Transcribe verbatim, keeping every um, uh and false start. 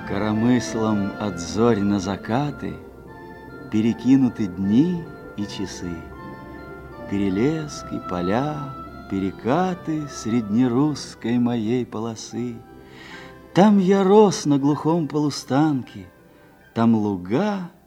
Коромыслом от зорь на закаты перекинуты дни и часы, перелески, поля, перекаты среднерусской моей полосы. Там я рос на глухом полустанке, там луга